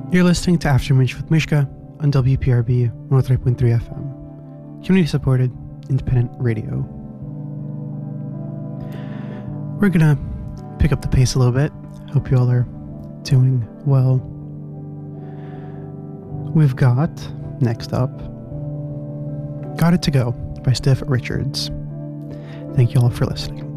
You're listening to After Midge with Mishka on WPRB 103.3 FM, community-supported independent radio. We're gonna pick up the pace a little bit. Hope you all are doing well. We've got, next up, Got It To Go by Steph Richards. Thank you all for listening.